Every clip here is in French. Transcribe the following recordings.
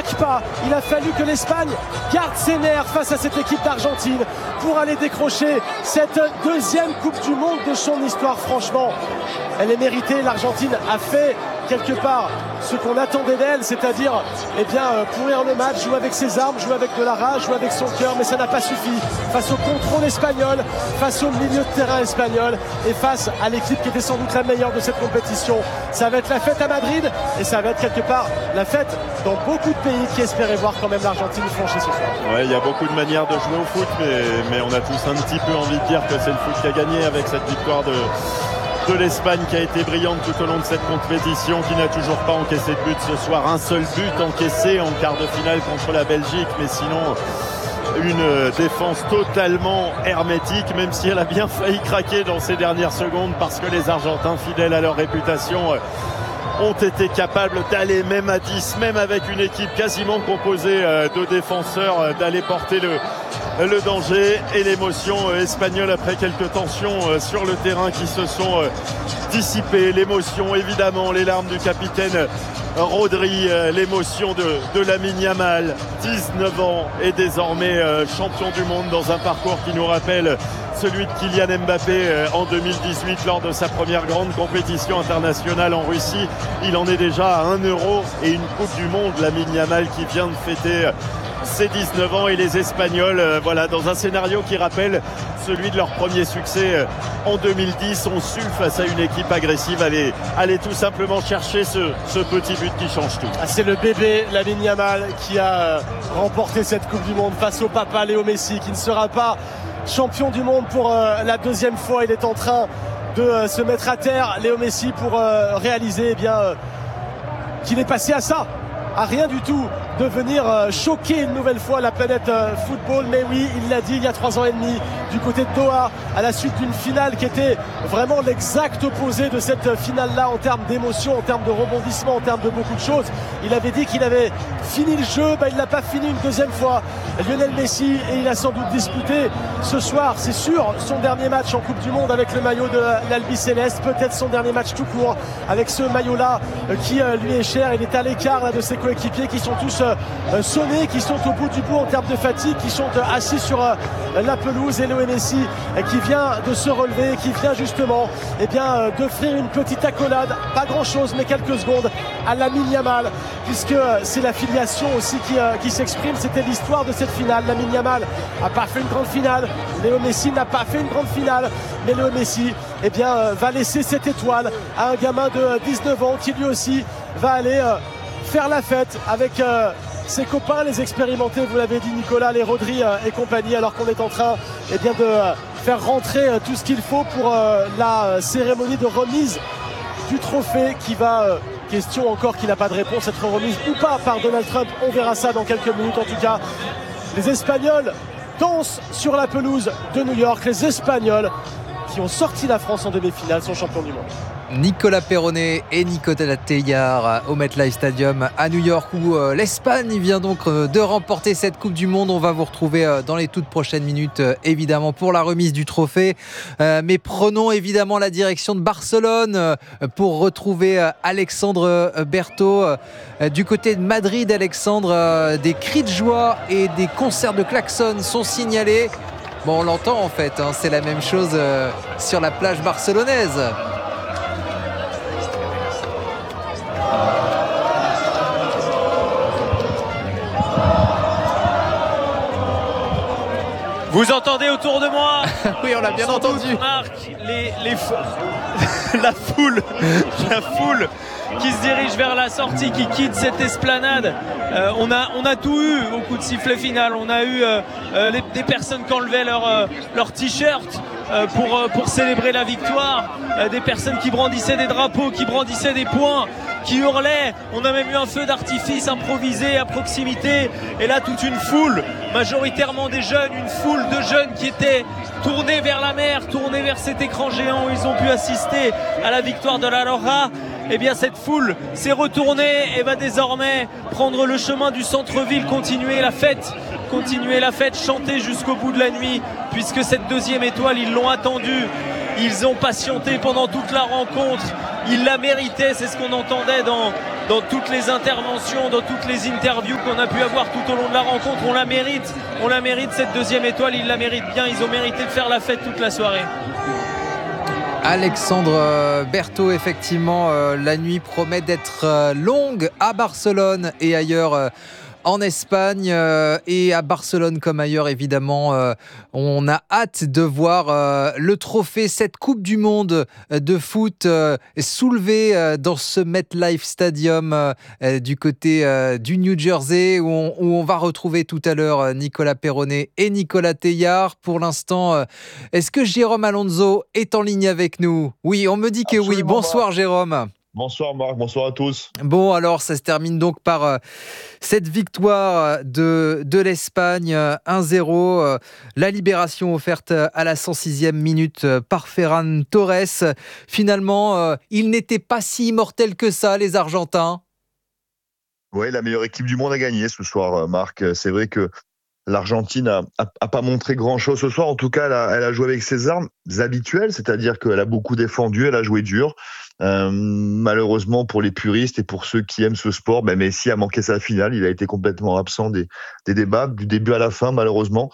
marque pas. Il a fallu que l'Espagne garde ses nerfs face à cette équipe d'Argentine pour aller décrocher cette deuxième Coupe du Monde de son histoire. Franchement, elle est méritée. L'Argentine a fait quelque part ce qu'on attendait d'elle, c'est-à-dire pourrir le match, jouer avec ses armes, jouer avec de la rage, jouer avec son cœur, mais ça n'a pas suffi face au contrôle espagnol, face au milieu de terrain espagnol et face à l'équipe qui était sans doute la meilleure de cette compétition. Ça va être la fête à Madrid et ça va être quelque part la fête dans beaucoup de pays qui espéraient voir quand même l'Argentine franchir ce soir. Ouais, il y a beaucoup de manières de jouer au foot, mais on a tous un petit peu envie de dire que c'est le foot qui a gagné avec cette victoire de l'Espagne qui a été brillante tout au long de cette compétition, qui n'a toujours pas encaissé de but ce soir. Un seul but encaissé en quart de finale contre la Belgique, mais sinon une défense totalement hermétique, même si elle a bien failli craquer dans ces dernières secondes parce que les Argentins, fidèles à leur réputation, ont été capables d'aller même à 10, même avec une équipe quasiment composée de défenseurs, d'aller porter le danger et l'émotion espagnole après quelques tensions sur le terrain qui se sont dissipées. L'émotion évidemment, les larmes du capitaine Rodri, l'émotion de Lamine Yamal, 19 ans et désormais champion du monde dans un parcours qui nous rappelle celui de Kylian Mbappé en 2018 lors de sa première grande compétition internationale en Russie. Il en est déjà à 1 euro et une Coupe du Monde, Lamine Yamal qui vient de fêter ses 19 ans, et les Espagnols, dans un scénario qui rappelle celui de leur premier succès en 2010, ont su face à une équipe agressive aller tout simplement chercher ce petit but qui change tout. C'est le bébé Lamine Yamal qui a remporté cette Coupe du Monde face au papa Léo Messi, qui ne sera pas champion du monde pour la deuxième fois. Il est en train de se mettre à terre, Léo Messi, pour réaliser qu'il est passé à ça, à rien du tout, de venir choquer une nouvelle fois la planète football. Mais oui, il l'a dit il y a 3 ans et demi, du côté de Doha, à la suite d'une finale qui était vraiment l'exact opposé de cette finale-là en termes d'émotion, en termes de rebondissement, en termes de beaucoup de choses. Il avait dit qu'il avait fini le jeu, il ne l'a pas fini une deuxième fois, Lionel Messi, et il a sans doute disputé ce soir, c'est sûr, son dernier match en Coupe du Monde avec le maillot de l'Albi Céleste, peut-être son dernier match tout court avec ce maillot-là qui lui est cher. Il est à l'écart de ses coéquipiers qui sont tous sonnés, qui sont au bout du bout en termes de fatigue, qui sont assis sur la pelouse, et Léo Messi qui vient de se relever, qui vient justement d'offrir une petite accolade, pas grand chose mais quelques secondes, à Lamine Yamal, puisque c'est la filiation aussi qui s'exprime. C'était l'histoire de cette finale. Lamine Yamal n'a pas fait une grande finale, Léo Messi n'a pas fait une grande finale, mais Léo Messi va laisser cette étoile à un gamin de 19 ans qui lui aussi va aller faire la fête avec ses copains, les expérimentés, vous l'avez dit Nicolas, les Rodri et compagnie, alors qu'on est en train de faire rentrer tout ce qu'il faut pour la cérémonie de remise du trophée qui va, question encore qui n'a pas de réponse, être remise ou pas par Donald Trump. On verra ça dans quelques minutes. En tout cas, les Espagnols dansent sur la pelouse de New York. Les Espagnols qui ont sorti la France en demi-finale sont champions du monde. Nicolas Perronnet et Nicolas Teillard au MetLife Stadium à New York, où l'Espagne vient donc de remporter cette Coupe du Monde. On va vous retrouver dans les toutes prochaines minutes évidemment pour la remise du trophée, mais prenons évidemment la direction de Barcelone pour retrouver Alexandre Berthaud du côté de Madrid. Alexandre, des cris de joie et des concerts de klaxons sont signalés. Bon, on l'entend en fait, c'est la même chose sur la plage barcelonaise. Vous entendez autour de moi? Oui, on l'a bien entendu. Marc, la foule qui se dirige vers la sortie, qui quitte cette esplanade. On a tout eu au coup de sifflet final. On a eu des personnes qui enlevaient leur t-shirt pour célébrer la victoire, des personnes qui brandissaient des drapeaux, qui brandissaient des poings, qui hurlaient. On a même eu un feu d'artifice improvisé à proximité, et là toute une foule, majoritairement des jeunes, une foule de jeunes qui étaient tournés vers la mer, tournés vers cet écran géant où ils ont pu assister à la victoire de la Roja. Eh bien cette foule s'est retournée et va désormais prendre le chemin du centre-ville, continuer la fête, chanter jusqu'au bout de la nuit, puisque cette deuxième étoile, ils l'ont attendue, ils ont patienté pendant toute la rencontre, ils la méritaient. C'est ce qu'on entendait dans toutes les interventions, dans toutes les interviews qu'on a pu avoir tout au long de la rencontre. On la mérite cette deuxième étoile, ils la méritent bien, ils ont mérité de faire la fête toute la soirée. Alexandre Berthaud, effectivement, la nuit promet d'être longue à Barcelone et ailleurs en Espagne. Et à Barcelone comme ailleurs, évidemment, on a hâte de voir le trophée, cette Coupe du Monde de foot soulevée dans ce MetLife Stadium du côté du New Jersey, où on va retrouver tout à l'heure Nicolas Peyronnet et Nicolas Theillard. Pour l'instant, est-ce que Jérôme Alonso est en ligne avec nous ? Oui, on me dit que oui. Bonsoir Jérôme. Bonsoir Marc, bonsoir à tous. Bon, alors ça se termine donc par cette victoire de l'Espagne 1-0. La libération offerte à la 106e minute par Ferran Torres. Finalement, ils n'étaient pas si immortels que ça, les Argentins. Oui, la meilleure équipe du monde a gagné ce soir, Marc. C'est vrai que l'Argentine a pas montré grand-chose ce soir. En tout cas, elle a joué avec ses armes habituelles, c'est-à-dire qu'elle a beaucoup défendu, elle a joué dur. Malheureusement pour les puristes et pour ceux qui aiment ce sport, Messi a manqué sa finale. Il a été complètement absent des débats du début à la fin, malheureusement.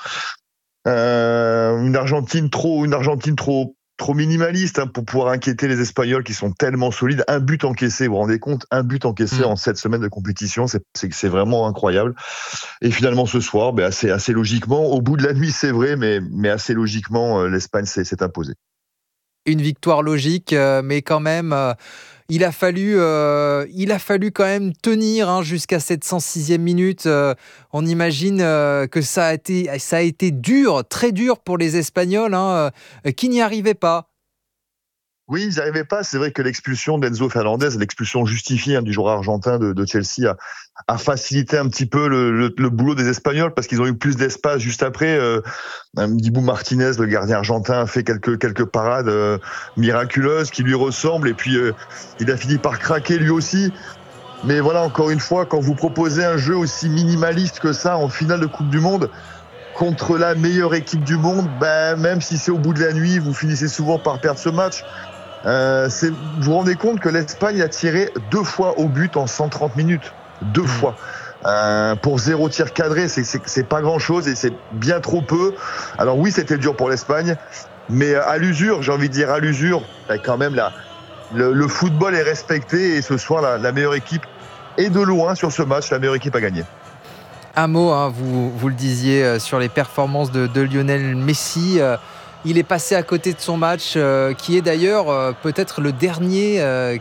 Une Argentine trop minimaliste pour pouvoir inquiéter les Espagnols qui sont tellement solides. Un but encaissé, vous vous rendez compte, un but encaissé en 7 semaines de compétition, c'est vraiment incroyable. Et finalement ce soir, assez logiquement, au bout de la nuit c'est vrai, mais assez logiquement l'Espagne s'est imposée. Une victoire logique, mais quand même, il a fallu quand même tenir jusqu'à cette 106e minute. On imagine que ça a été dur, très dur pour les Espagnols, qui n'y arrivaient pas. Oui, ils n'y arrivaient pas. C'est vrai que l'expulsion d'Enzo Fernandez, l'expulsion justifiée du joueur argentin de Chelsea, a facilité un petit peu le boulot des Espagnols parce qu'ils ont eu plus d'espace juste après. Dibu Martinez, le gardien argentin, a fait quelques parades miraculeuses qui lui ressemblent et puis il a fini par craquer lui aussi. Mais voilà, encore une fois, quand vous proposez un jeu aussi minimaliste que ça en finale de Coupe du Monde, contre la meilleure équipe du monde, même si c'est au bout de la nuit, vous finissez souvent par perdre ce match. Vous vous rendez compte que l'Espagne a tiré 2 fois au but en 130 minutes. 2 fois. Pour 0 tir cadré, c'est pas grand-chose et c'est bien trop peu. Alors oui, c'était dur pour l'Espagne, mais à l'usure, j'ai envie de dire à l'usure, quand même, le football est respecté et ce soir, la meilleure équipe est de loin sur ce match, la meilleure équipe a gagné. Un mot, vous le disiez, sur les performances de Lionel Messi. Il est passé à côté de son match, qui est d'ailleurs peut-être le dernier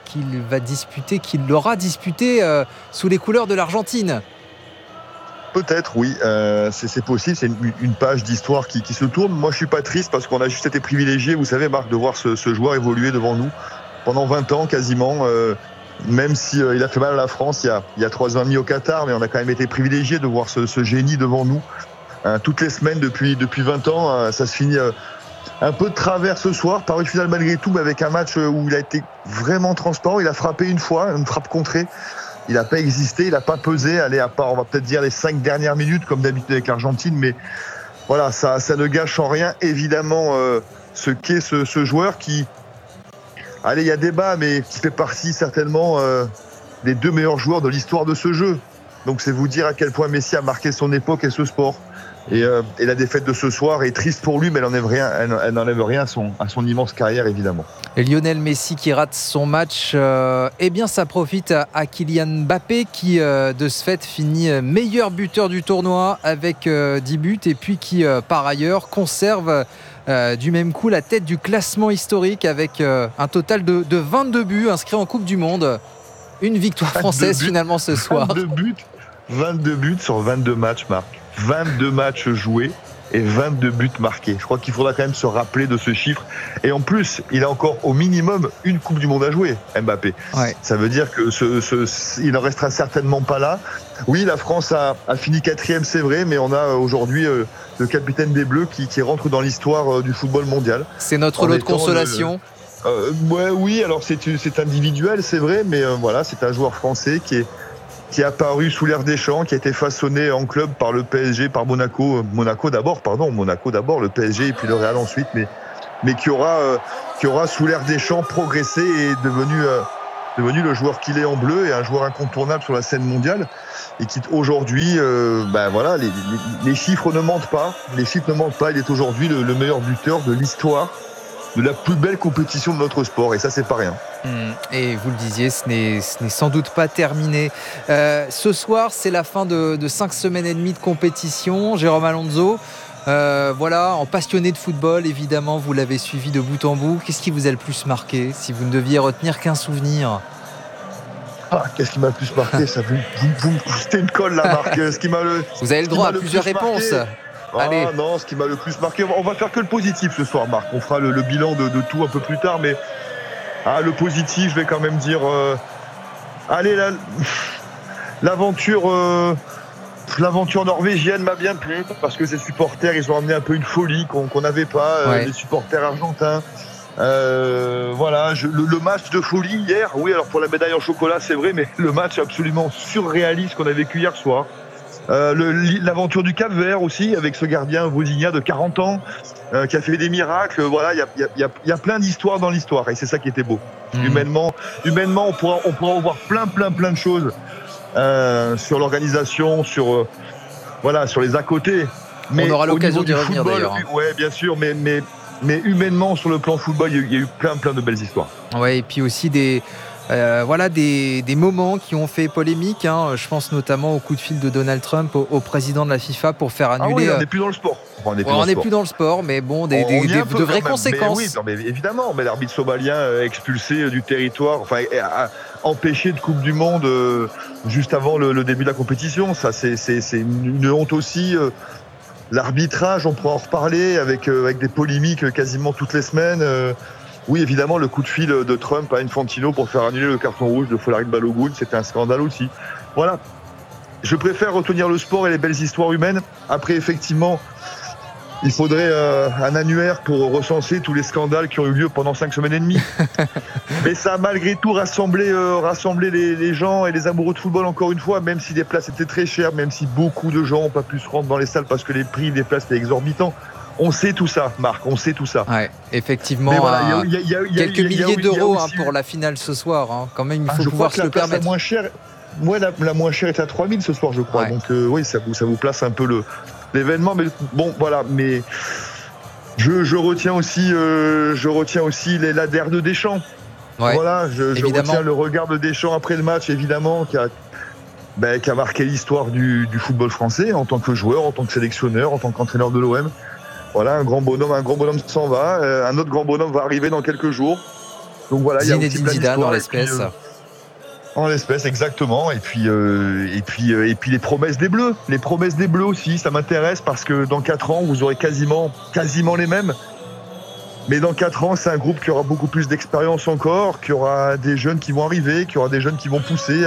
qu'il aura disputé sous les couleurs de l'Argentine. Peut-être, oui, c'est possible. C'est une page d'histoire qui se tourne. Moi, je suis pas triste parce qu'on a juste été privilégié, vous savez, Marc, de voir ce joueur évoluer devant nous pendant 20 ans quasiment. Même si il a fait mal à la France il y a 3 ans et demi au Qatar, mais on a quand même été privilégié de voir ce génie devant nous. Toutes les semaines depuis 20 ans, ça se finit un peu de travers ce soir, par une finale malgré tout, mais avec un match où il a été vraiment transparent. Il a frappé une fois, une frappe contrée. Il n'a pas existé, il n'a pas pesé. Allez, à part, on va peut-être dire les 5 dernières minutes, comme d'habitude avec l'Argentine, mais voilà, ça ne gâche en rien, évidemment, ce qu'est ce joueur qui... Allez, il y a débat, mais qui fait partie certainement des 2 meilleurs joueurs de l'histoire de ce jeu. Donc c'est vous dire à quel point Messi a marqué son époque et ce sport. Et la défaite de ce soir est triste pour lui, mais elle n'enlève rien à son immense carrière, évidemment. Et Lionel Messi qui rate son match, ça profite à Kylian Mbappé qui, de ce fait, finit meilleur buteur du tournoi avec 10 buts et puis qui, par ailleurs, conserve du même coup la tête du classement historique avec un total de 22 buts inscrits en Coupe du Monde. Une victoire française finalement ce soir. 22 buts sur 22 matchs, Marc. 22 matchs joués et 22 buts marqués. Je crois qu'il faudra quand même se rappeler de ce chiffre. Et en plus, il a encore au minimum une Coupe du Monde à jouer, Mbappé. Ouais. Ça veut dire que il n'en restera certainement pas là. Oui, la France a fini 4e, c'est vrai, mais on a aujourd'hui le capitaine des Bleus qui rentre dans l'histoire du football mondial. C'est notre lot de consolation. Oui, alors c'est individuel, c'est vrai, mais voilà, c'est un joueur français qui est apparu sous l'ère Deschamps, qui a été façonné en club par le PSG, par Monaco d'abord, le PSG et puis le Real ensuite, mais qui aura sous l'ère Deschamps progressé et devenu devenu le joueur qu'il est en bleu et un joueur incontournable sur la scène mondiale. Et qui aujourd'hui, voilà, les chiffres ne mentent pas. Les chiffres ne mentent pas. Il est aujourd'hui le meilleur buteur de l'histoire de la plus belle compétition de notre sport. Et ça, c'est pas rien. Et vous le disiez, ce n'est sans doute pas terminé. Ce soir, c'est la fin de 5 semaines et demie de compétition. Jérôme Alonso, voilà, en passionné de football, évidemment, vous l'avez suivi de bout en bout. Qu'est-ce qui vous a le plus marqué, si vous ne deviez retenir qu'un souvenir? Qu'est-ce qui m'a le plus marqué? Ça, vous me coûtez une colle, là, Marc. Vous avez le droit à plusieurs réponses. Allez. Non, ce qui m'a le plus marqué, on va faire que le positif ce soir, Marc. On fera le bilan de tout un peu plus tard, mais le positif, je vais quand même dire, allez, l'aventure norvégienne m'a bien plu parce que ces supporters, ils ont amené un peu une folie qu'on n'avait pas, les supporters argentins. Voilà, le match de folie hier, oui, alors pour la médaille en chocolat, c'est vrai, mais le match absolument surréaliste qu'on a vécu hier soir. L'aventure du Cap-Vert aussi, avec ce gardien Vozinha de 40 ans qui a fait des miracles. Voilà, il y a plein d'histoires dans l'histoire et c'est ça qui était beau. Humainement, on pourra en voir plein de choses sur l'organisation, sur les à côté. Mais on aura l'occasion d'y revenir d'ailleurs. Oui, bien sûr, mais humainement, sur le plan football, il y a eu plein de belles histoires. Ouais, et puis aussi des moments qui ont fait polémique. Je pense notamment au coup de fil de Donald Trump au président de la FIFA pour faire annuler. On n'est plus dans le sport. On n'est plus dans le sport, mais bon, de vraies conséquences. Mais oui, non, mais évidemment, mais l'arbitre somalien expulsé du territoire, empêché de Coupe du Monde juste avant le début de la compétition, ça c'est une honte aussi. L'arbitrage, on pourra en reparler avec des polémiques quasiment toutes les semaines. Oui, évidemment, le coup de fil de Trump à Infantino pour faire annuler le carton rouge de Folarin Balogun, c'était un scandale aussi. Voilà. Je préfère retenir le sport et les belles histoires humaines. Après, effectivement, il faudrait un annuaire pour recenser tous les scandales qui ont eu lieu pendant 5 semaines et demie. Mais ça a malgré tout rassemblé les gens et les amoureux de football, encore une fois, même si les places étaient très chères, même si beaucoup de gens n'ont pas pu se rendre dans les salles parce que les prix des places étaient exorbitants. On sait tout ça, Marc, on sait tout ça. Ouais, effectivement, voilà, quelques milliers d'euros pour la finale ce soir. Quand même, il faut pouvoir se le permettre. La moins chère est à 3 000 ce soir, je crois. Ouais. Donc oui, ça vous place un peu l'événement. Mais bon, voilà. Mais je retiens aussi l'adhère de Deschamps. Ouais, voilà, je retiens le regard de Deschamps après le match, évidemment, qui a marqué l'histoire du football français en tant que joueur, en tant que sélectionneur, en tant qu'entraîneur de l'OM. Voilà, un grand bonhomme s'en va, un autre grand bonhomme va arriver dans quelques jours. Donc voilà, il y a aussi plein d'histoires dans l'espèce. En l'espèce, exactement. Et puis les promesses des Bleus. Les promesses des Bleus aussi, ça m'intéresse parce que dans 4 ans, vous aurez quasiment les mêmes. Mais dans 4 ans, c'est un groupe qui aura beaucoup plus d'expérience encore, qui aura des jeunes qui vont arriver, qui aura des jeunes qui vont pousser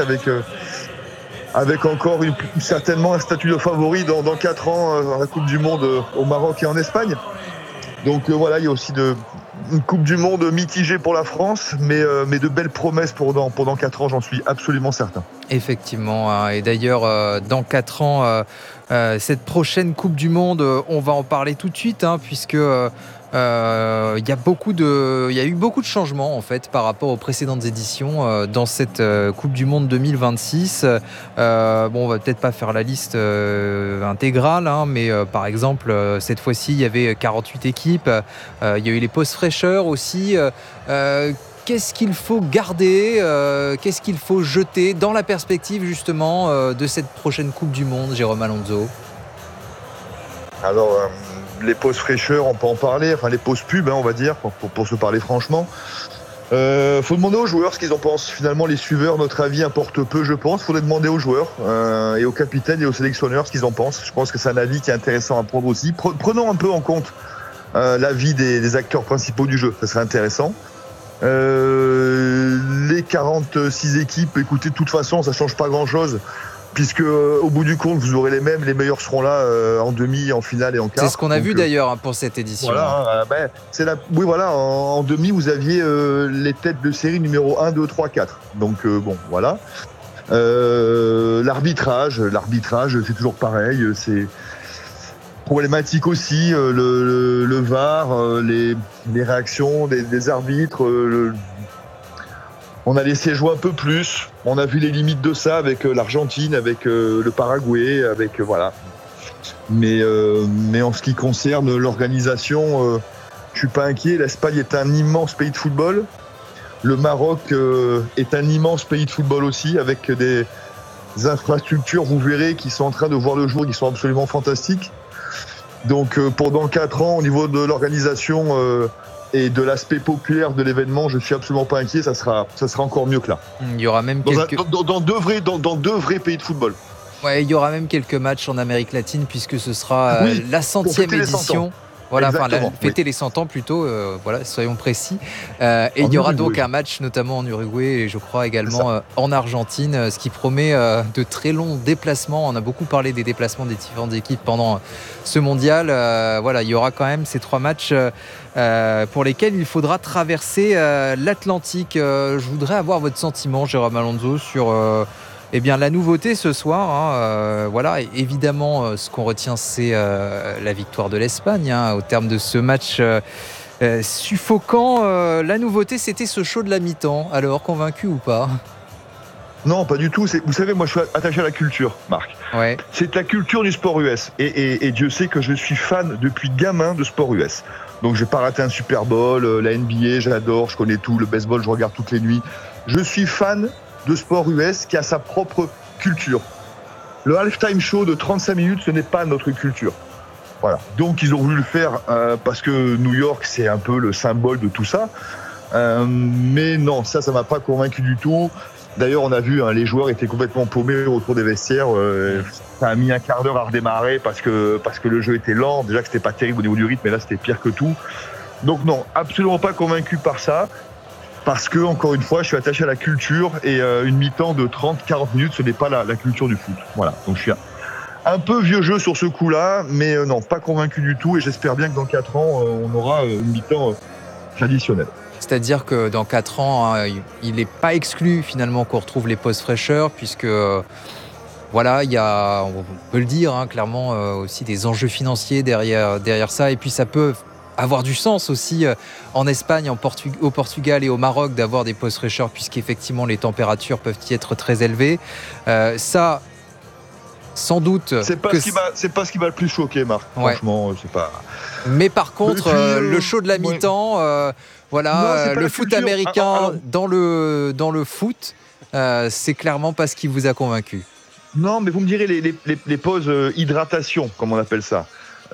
avec encore certainement un statut de favori dans 4 ans dans la Coupe du Monde au Maroc et en Espagne. Donc voilà, il y a aussi une Coupe du Monde mitigée pour la France, mais de belles promesses pendant 4 ans, j'en suis absolument certain. Effectivement, et d'ailleurs, dans 4 ans, cette prochaine Coupe du Monde, on va en parler tout de suite, puisque il y a eu beaucoup de changements en fait par rapport aux précédentes éditions dans cette Coupe du Monde 2026. On va peut-être pas faire la liste intégrale, mais par exemple cette fois-ci il y avait 48 équipes. Il y a eu les pauses fraîcheurs aussi. Qu'est-ce qu'il faut garder, qu'est-ce qu'il faut jeter dans la perspective justement de cette prochaine Coupe du Monde, Jérôme Alonso? Alors les pauses fraîcheurs, on peut en parler, les pauses pub, on va dire, pour se parler franchement. Faut demander aux joueurs ce qu'ils en pensent. Finalement, les suiveurs, notre avis importe peu, je pense. Faudrait demander aux joueurs et aux capitaines et aux sélectionneurs ce qu'ils en pensent. Je pense que c'est un avis qui est intéressant à prendre aussi. Prenons un peu en compte l'avis des acteurs principaux du jeu. Ça serait intéressant. Les 46 équipes, écoutez, de toute façon, ça change pas grand-chose. Puisque au bout du compte, vous aurez les mêmes, les meilleurs seront là en demi, en finale et en quart. C'est ce qu'on a vu d'ailleurs pour cette édition. Voilà, oui, voilà, en demi, vous aviez les têtes de série numéro 1, 2, 3, 4. Donc bon, voilà. L'arbitrage, c'est toujours pareil, c'est problématique aussi, le VAR, les réactions des arbitres, On a laissé jouer un peu plus. On a vu les limites de ça avec l'Argentine, avec le Paraguay, avec voilà. Mais en ce qui concerne l'organisation, je suis pas inquiet. L'Espagne est un immense pays de football. Le Maroc est un immense pays de football aussi, avec des infrastructures, vous verrez, qui sont en train de voir le jour, qui sont absolument fantastiques. Donc pendant 4 ans, au niveau de l'organisation et de l'aspect populaire de l'événement, je suis absolument pas inquiet. Ça sera encore mieux que là. Il y aura même dans deux vrais pays de football. Ouais, il y aura même quelques matchs en Amérique latine puisque ce sera la 100e édition. Voilà, fêter les 100 ans plutôt, voilà, soyons précis. Et il y aura donc un match notamment en Uruguay et je crois également en Argentine, ce qui promet de très longs déplacements. On a beaucoup parlé des déplacements des différentes équipes pendant ce mondial. Voilà, il y aura quand même ces 3 matchs pour lesquels il faudra traverser l'Atlantique. Je voudrais avoir votre sentiment, Jérôme Alonso, sur la nouveauté ce soir. Voilà, et évidemment, ce qu'on retient, c'est la victoire de l'Espagne au terme de ce match suffocant. La nouveauté, c'était ce show de la mi-temps. Alors, convaincu ou pas ? Non, pas du tout. Vous savez, moi, je suis attaché à la culture, Marc. Ouais. C'est la culture du sport US. Et Dieu sait que je suis fan depuis gamin de sport US. Donc, j'ai pas raté un Super Bowl, la NBA, j'adore, je connais tout. Le baseball, je regarde toutes les nuits. Je suis fan de sport US qui a sa propre culture. Le halftime show de 35 minutes, ce n'est pas notre culture. Voilà. Donc, ils ont voulu le faire parce que New York, c'est un peu le symbole de tout ça. Mais non, ça m'a pas convaincu du tout. D'ailleurs, on a vu, les joueurs étaient complètement paumés autour des vestiaires. Ça a mis un quart d'heure à redémarrer parce que le jeu était lent. Déjà que c'était pas terrible au niveau du rythme, mais là, c'était pire que tout. Donc non, absolument pas convaincu par ça. Parce que, encore une fois, je suis attaché à la culture et une mi-temps de 30-40 minutes, ce n'est pas la culture du foot. Voilà. Donc je suis un peu vieux jeu sur ce coup-là, mais non, pas convaincu du tout. Et j'espère bien que dans 4 ans, on aura une mi-temps traditionnelle. C'est-à-dire que dans 4 ans, il n'est pas exclu finalement qu'on retrouve les pauses fraîcheurs, puisque voilà, il y a, on peut le dire clairement, aussi des enjeux financiers derrière ça. Et puis ça peut avoir du sens aussi en Espagne, au Portugal et au Maroc d'avoir des pauses fraîcheurs, puisqu'effectivement les températures peuvent y être très élevées. Ça, sans doute. C'est pas ce qui m'a le plus choqué, Marc. Ouais. Franchement, c'est pas. Mais par contre, le show de la mi-temps, le foot américain dans le foot, c'est clairement pas ce qui vous a convaincu. Non, mais vous me direz les pauses hydratation, comme on appelle ça.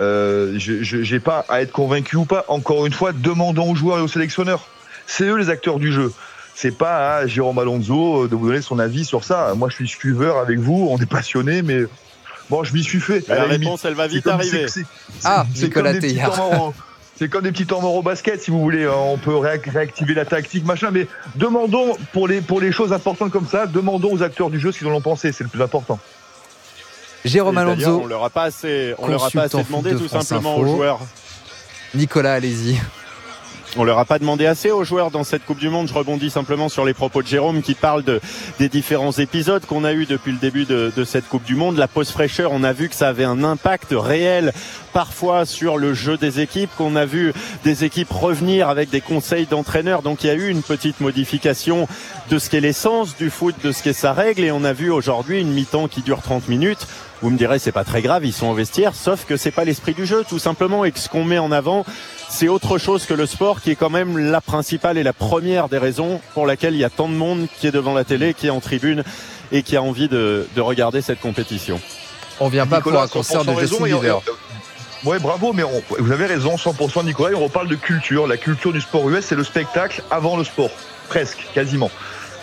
Je n'ai pas à être convaincu ou pas. Encore une fois, demandons aux joueurs et aux sélectionneurs. C'est eux les acteurs du jeu. C'est pas à Jérôme Alonso de vous donner son avis sur ça. Moi, je suis suiveur avec vous, on est passionnés, mais bon, je m'y suis fait. La réponse, elle va vite arriver. Nicolas Teilhard. C'est comme des petits temps morts au basket, si vous voulez. On peut réactiver la tactique, machin. Mais demandons, pour les choses importantes comme ça, demandons aux acteurs du jeu ce qu'ils en ont pensé. C'est le plus important. Jérôme Alonso, on leur a pas assez demandé tout simplement aux joueurs. Nicolas, allez-y. On leur a pas demandé assez aux joueurs dans cette Coupe du Monde. Je rebondis simplement sur les propos de Jérôme qui parle des différents épisodes qu'on a eu depuis le début de cette Coupe du Monde. La pause fraîcheur, on a vu que ça avait un impact réel parfois sur le jeu des équipes, qu'on a vu des équipes revenir avec des conseils d'entraîneurs. Donc il y a eu une petite modification de ce qu'est l'essence du foot, de ce qu'est sa règle, et on a vu aujourd'hui une mi-temps qui dure 30 minutes. Vous me direz, c'est pas très grave, ils sont au vestiaire, sauf que c'est pas l'esprit du jeu, tout simplement, et que ce qu'on met en avant, c'est autre chose que le sport, qui est quand même la principale et la première des raisons pour laquelle il y a tant de monde qui est devant la télé, qui est en tribune et qui a envie de regarder cette compétition. On vient pas pour un concert de Justin Bieber. Oui, bravo, mais vous avez raison, 100% Nicolas, on reparle de culture. La culture du sport US, c'est le spectacle avant le sport, presque, quasiment.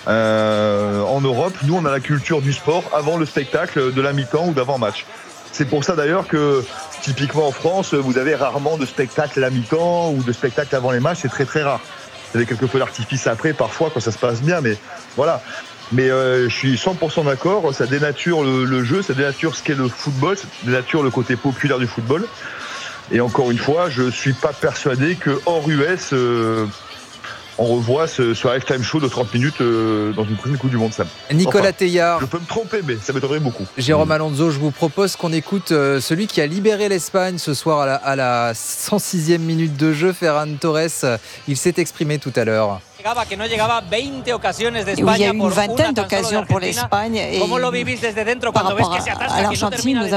En Europe, nous, on a la culture du sport avant le spectacle de la mi-temps ou d'avant-match. C'est pour ça d'ailleurs que, typiquement en France, vous avez rarement de spectacle à la mi-temps ou de spectacle avant les matchs, c'est très très rare. Vous avez quelques feux d'artifice après, parfois, quand ça se passe bien, mais voilà. Mais je suis 100% d'accord, ça dénature le jeu, ça dénature ce qu'est le football, ça dénature le côté populaire du football. Et encore une fois, je suis pas persuadé que hors US, on revoit ce halftime show de 30 minutes dans une prochaine Coupe du Monde, Sam. Nicolas Teilhard. Je peux me tromper, mais ça m'étonnerait beaucoup. Jérôme Alonso, je vous propose qu'on écoute celui qui a libéré l'Espagne ce soir à la 106e minute de jeu, Ferran Torres. Il s'est exprimé tout à l'heure. où il y a eu une vingtaine d'occasions pour l'Espagne. Et par rapport à l'Argentine, nous